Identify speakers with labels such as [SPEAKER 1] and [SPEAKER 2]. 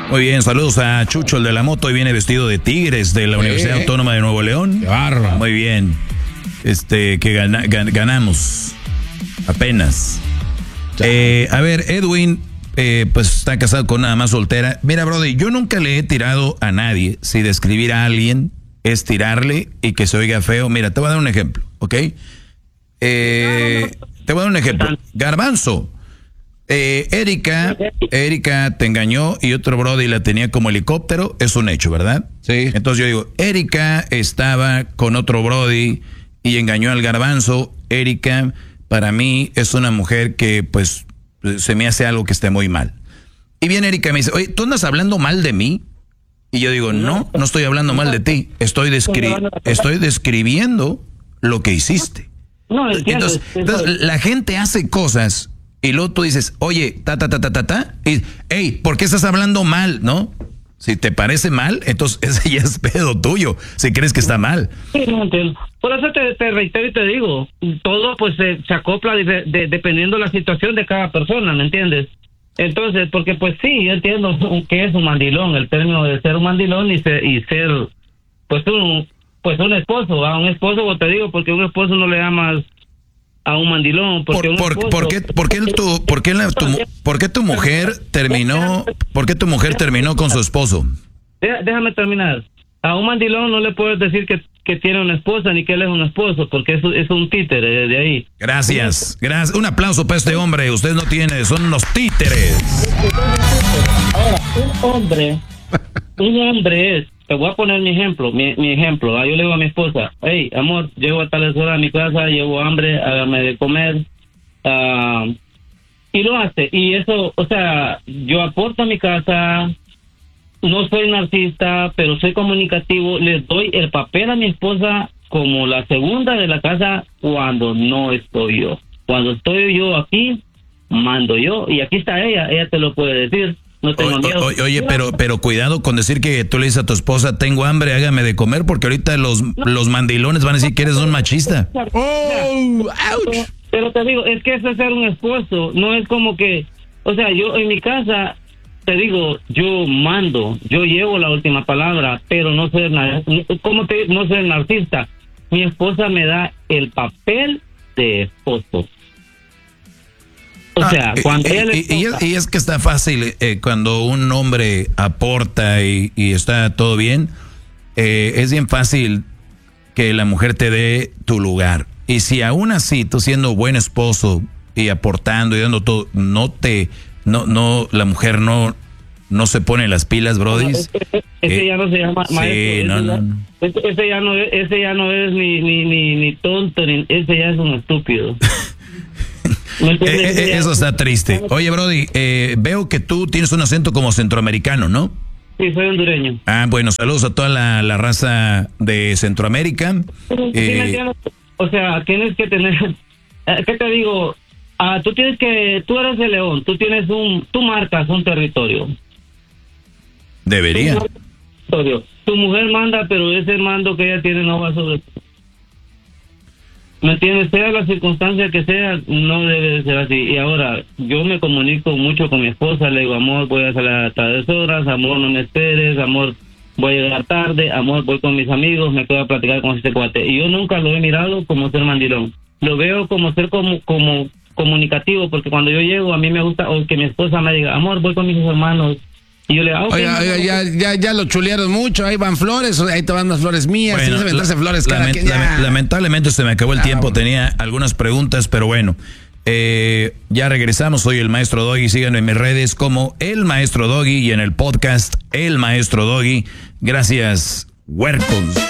[SPEAKER 1] Muy bien, saludos a Chucho, el de la moto, y viene vestido de Tigres de la Universidad Autónoma de Nuevo León.
[SPEAKER 2] ¡Qué barro!
[SPEAKER 1] Muy bien. Que ganamos. Apenas. A ver, Edwin, pues está casado con nada más soltera. Mira, brother, yo nunca le he tirado a nadie. Si describir a alguien es tirarle y que se oiga feo. Mira, te voy a dar un ejemplo, ¿ok? Te voy a dar un ejemplo. Garbanzo. Erika te engañó y otro brody la tenía como helicóptero. Es un hecho, ¿verdad?
[SPEAKER 2] Sí.
[SPEAKER 1] Entonces yo digo, Erika estaba con otro brody y engañó al Garbanzo. Erika, para mí, es una mujer que, pues, se me hace algo que esté muy mal. Y viene Erika y me dice, oye, ¿tú andas hablando mal de mí? Y yo digo, no estoy hablando mal de ti. Estoy describiendo lo que hiciste.
[SPEAKER 3] No, entiendo.
[SPEAKER 1] Entonces, la gente hace cosas y luego tú dices, oye, y, hey, ¿por qué estás hablando mal, no? Si te parece mal, entonces ese ya es pedo tuyo, si crees que está mal.
[SPEAKER 3] Sí, no entiendo. Por eso te reitero y te digo, todo pues se acopla dependiendo de la situación de cada persona, ¿me entiendes? Entonces, porque pues sí, yo entiendo que es un mandilón, el término de ser un mandilón y ser pues un esposo, a un esposo, como te digo, porque un esposo no le llamas a un mandilón. ¿Por qué tu mujer terminó con su esposo? Déjame terminar. A un mandilón no le puedes decir que tiene una esposa ni que él es un esposo, porque es un títere de ahí.
[SPEAKER 1] Gracias. Un aplauso para este hombre. Usted no tiene, son unos títeres.
[SPEAKER 3] Ahora, un hombre es, te voy a poner mi ejemplo, mi ejemplo. Yo le digo a mi esposa, hey, amor, llego a tales horas a mi casa, llevo hambre, hágame de comer. Y lo hace. Y eso, o sea, yo aporto a mi casa, no soy narcisista, pero soy comunicativo, le doy el papel a mi esposa como la segunda de la casa cuando no estoy yo. Cuando estoy yo aquí, mando yo, y aquí está ella te lo puede decir. No tengo miedo.
[SPEAKER 1] Oye, pero cuidado con decir que tú le dices a tu esposa, tengo hambre, hágame de comer, porque ahorita los mandilones van a decir que eres un machista.
[SPEAKER 3] Pero te digo, es que eso es ser un esposo, no es como que, o sea, yo en mi casa, te digo, yo mando, yo llevo la última palabra, pero no soy no soy narcisista. Mi esposa me da el papel de esposo. O sea, cuando
[SPEAKER 1] y es que está fácil cuando un hombre aporta y está todo bien, es bien fácil que la mujer te dé tu lugar. Y si aún así tú siendo buen esposo y aportando y dando todo, la mujer no se pone las pilas, brodis.
[SPEAKER 3] Ese ya no se llama maestro. Ese ya no es ni tonto, ese ya es un estúpido.
[SPEAKER 1] Eso está triste. Oye, Brody, veo que tú tienes un acento como centroamericano, ¿no?
[SPEAKER 3] Sí, soy hondureño.
[SPEAKER 1] Bueno, saludos a toda la raza de Centroamérica.
[SPEAKER 3] O sea, tienes que tener, ¿qué te digo? Tú eres de León, tú marcas un territorio.
[SPEAKER 1] Debería.
[SPEAKER 3] Tu mujer manda, pero ese mando que ella tiene no va sobre. ¿Me entiendes? Sea la circunstancia que sea, no debe de ser así. Y ahora, yo me comunico mucho con mi esposa, le digo, amor, voy a salir a tales horas, amor, no me esperes, amor, voy a llegar tarde, amor, voy con mis amigos, me quedo a platicar con este cuate. Y yo nunca lo he mirado como ser mandilón. Lo veo como ser como comunicativo, porque cuando yo llego, a mí me gusta o que mi esposa me diga, amor, voy con mis hermanos. Y yo le digo, okay,
[SPEAKER 2] oiga, ya lo chulearon mucho, ahí van flores, ahí te van las flores mías,
[SPEAKER 1] bueno,
[SPEAKER 2] flores
[SPEAKER 1] lamentablemente se me acabó el tiempo, tenía algunas preguntas, pero bueno, ya regresamos. Soy el Maestro Doggy, síganme en mis redes como el Maestro Doggy y en el podcast El Maestro Doggy. Gracias, huercos.